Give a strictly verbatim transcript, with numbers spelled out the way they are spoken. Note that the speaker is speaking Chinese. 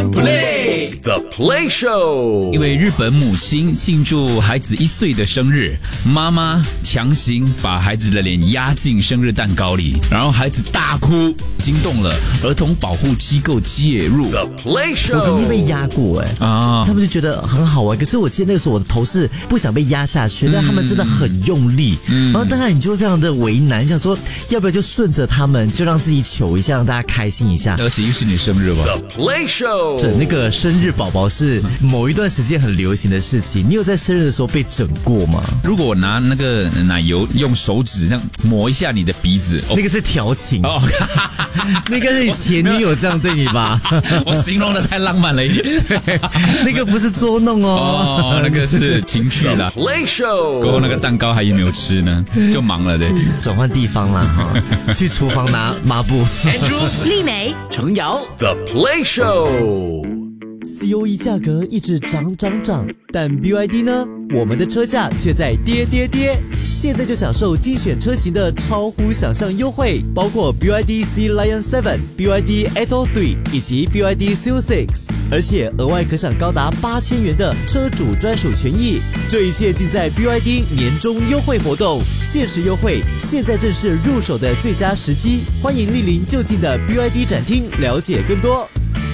One Play The Play Show。 因为日本母亲庆祝孩子一岁的生日，妈妈强行把孩子的脸压进生日蛋糕里，然后孩子大哭，惊动了儿童保护机构介入。 The Play Show。 我曾经被压过哎、欸、啊，他们就觉得很好玩，可是我记得那个时候我的头是不想被压下去，但他们真的很用力，嗯、然后当然你就会非常的为难，想说要不要就顺着他们，就让自己糗一下，让大家开心一下。 而且又是你生日吧 ？The Play Show。 整那个生日宝宝是某一段时间很流行的事情，你有在生日的时候被整过吗？ 如果我拿那个奶油用手指这样抹一下你的鼻子， 哦、那个是调情哦，那个是你前女友这样对你吧？ 我形容的太浪漫了一点， 那个不是捉弄哦， 哦，那个是情趣啦。 Play Show。 不过那个蛋糕还有没有吃呢？就忙了对。 转换地方啦，哈，去厨房拿抹布。 Andrew、 丽美、 程瑶 The Play Show。C O E 价格一直涨涨涨，但 B Y D 呢？我们的车价却在跌跌跌。现在就享受精选车型的超乎想象优惠，包括 B Y D C Lion 七、B Y D Atto 三以及 B Y D Seal 六，而且额外可享高达八千元的车主专属权益。这一切尽在 B Y D 年终优惠活动，限时优惠，现在正是入手的最佳时机。欢迎莅临就近的 B Y D 展厅了解更多。